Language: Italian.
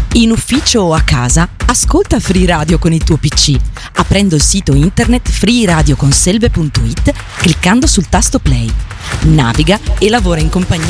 In ufficio o a casa, ascolta Free Radio con il tuo PC, aprendo il sito internet freeradioconselve.it, cliccando sul tasto play. Naviga e lavora in compagnia